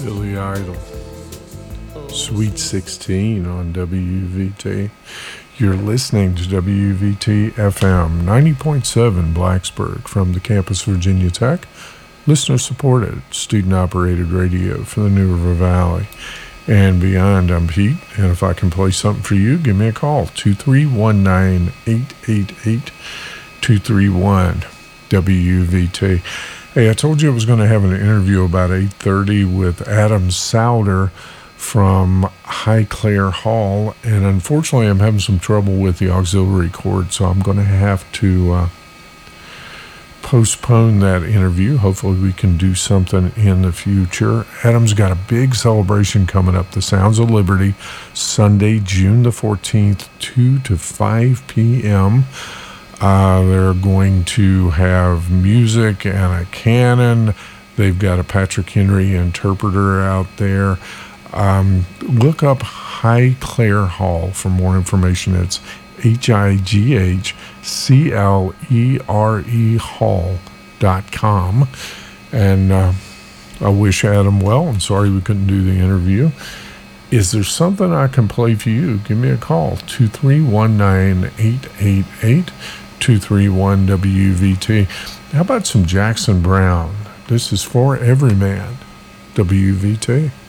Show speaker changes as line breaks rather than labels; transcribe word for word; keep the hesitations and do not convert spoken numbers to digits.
Billy Idol. Sweet sixteen on W V T. You're listening to W V T F M ninety point seven Blacksburg from the campus Virginia Tech. Listener supported, student operated radio for the New River Valley and beyond. I'm Pete, and if I can play something for you, give me a call. two three one nine, eight eight eight, two three one W V T. Hey, I told you I was going to have an interview about eight thirty with Adam Souder from Highclere Hall, and unfortunately I'm having some trouble with the auxiliary cord, so I'm going to have to uh, postpone that interview. Hopefully we can do something in the future. Adam's got a big celebration coming up, the Sounds of Liberty, Sunday, June the fourteenth, two to five p.m. Uh, they're going to have music and a canon. They've got a Patrick Henry interpreter out there. Um, look up Highclere Hall for more information. It's H I G H C L E R E Hall dot com. And uh, I wish Adam well. I'm sorry we couldn't do the interview. Is there something I can play for you? Give me a call. two three one nine, eight eight eight, two three one W V T. How about some Jackson Browne? This is For Every Man. W V T.